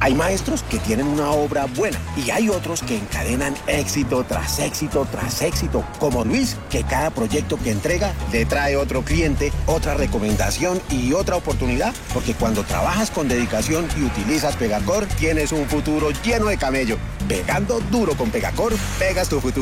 Hay maestros que tienen una obra buena y hay otros que encadenan éxito tras éxito tras éxito, como Luis, que cada proyecto que entrega le trae otro cliente, otra recomendación y otra oportunidad, porque cuando trabajas con dedicación y utilizas Pegacor, tienes un futuro lleno de camello. Pegando duro con Pegacor, pegas tu futuro.